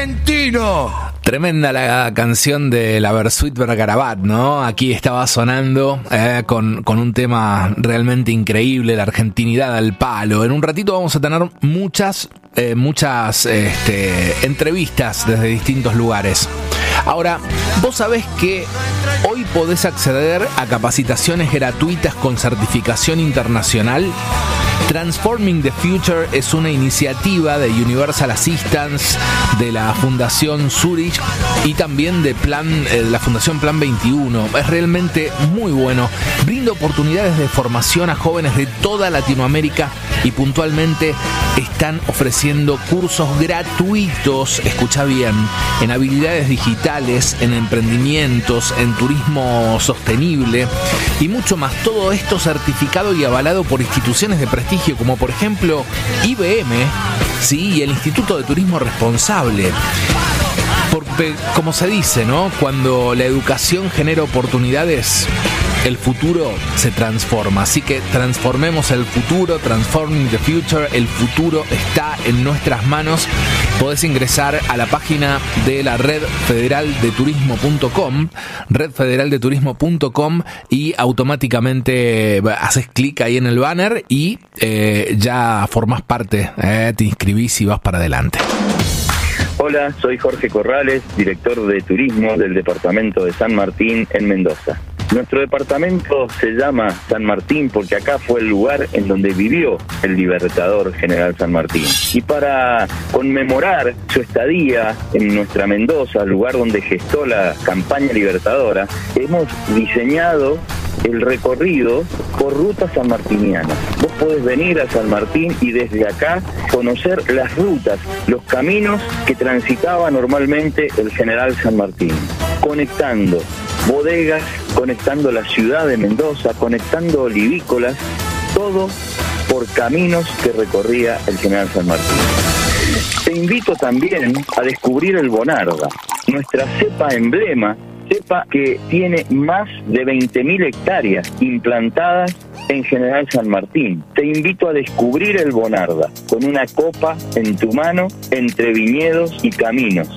argentino. Tremenda la canción de la Versuit Vergarabat, ¿no? Aquí estaba sonando con un tema realmente increíble, la argentinidad al palo. En un ratito vamos a tener muchas entrevistas desde distintos lugares. Ahora, vos sabés que hoy podés acceder a capacitaciones gratuitas con certificación internacional. Transforming the Future es una iniciativa de Universal Assistance, de la Fundación Zurich y también de la Fundación Plan 21. Es realmente muy bueno. Brinda oportunidades de formación a jóvenes de toda Latinoamérica y puntualmente están ofreciendo cursos gratuitos, escucha bien, en habilidades digitales, en emprendimientos, en turismo sostenible y mucho más. Todo esto certificado y avalado por instituciones de prestigio como por ejemplo IBM, ¿sí? Y el Instituto de Turismo Responsable. Porque, como se dice, ¿no? Cuando la educación genera oportunidades, el futuro se transforma. Así que transformemos el futuro, transforming the future. El futuro está en nuestras manos. Podés ingresar a la página de la Red Federal de Turismo.com, redfederaldeturismo.com, y automáticamente haces clic ahí en el banner y ya formás parte, te inscribís y vas para adelante. Hola, soy Jorge Corrales, director de turismo del departamento de San Martín en Mendoza. Nuestro departamento se llama San Martín porque acá fue el lugar en donde vivió el libertador General San Martín. Y para conmemorar su estadía en nuestra Mendoza, el lugar donde gestó la campaña libertadora, hemos diseñado el recorrido por rutas sanmartinianas. Vos podés venir a San Martín y desde acá conocer las rutas, los caminos que transitaba normalmente el General San Martín, conectando bodegas, conectando la ciudad de Mendoza, conectando olivícolas, todo por caminos que recorría el General San Martín. Te invito también a descubrir el Bonarda, nuestra cepa emblema, cepa que tiene más de 20.000 hectáreas implantadas en General San Martín. Te invito a descubrir el Bonarda con una copa en tu mano entre viñedos y caminos.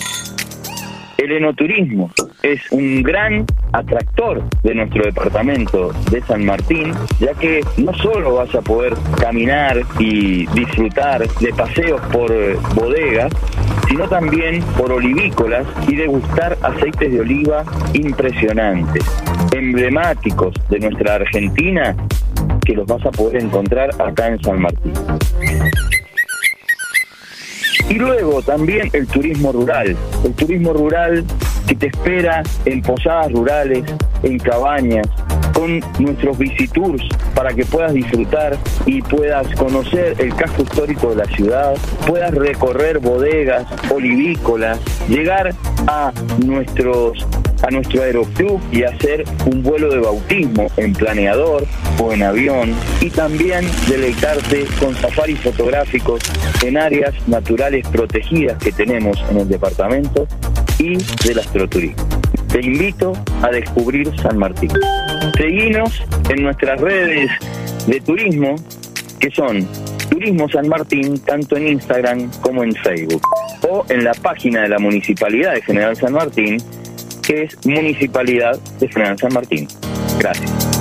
El enoturismo es un gran atractor de nuestro departamento de San Martín, ya que no solo vas a poder caminar y disfrutar de paseos por bodegas, sino también por olivícolas y degustar aceites de oliva impresionantes, emblemáticos de nuestra Argentina, que los vas a poder encontrar acá en San Martín. Y luego también el turismo rural que te espera en posadas rurales, en cabañas, con nuestros visitours para que puedas disfrutar y puedas conocer el casco histórico de la ciudad, puedas recorrer bodegas, olivícolas, llegar a nuestro aeroclub y hacer un vuelo de bautismo en planeador o en avión, y también deleitarte con safaris fotográficos en áreas naturales protegidas que tenemos en el departamento y del astroturismo. Te invito a descubrir San Martín. Seguinos en nuestras redes de turismo, que son Turismo San Martín, tanto en Instagram como en Facebook, o en la página de la Municipalidad de General San Martín, que es Municipalidad de General San Martín. Gracias.